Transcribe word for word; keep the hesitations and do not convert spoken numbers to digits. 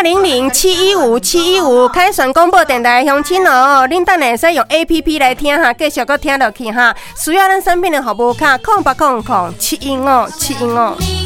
零零七一五七一五凯旋广播电台乡亲哦，恁等下会使用 A P P 来听哈，继续搁听落去哈。需要咱产品的服务卡，空八空空七一五七一五。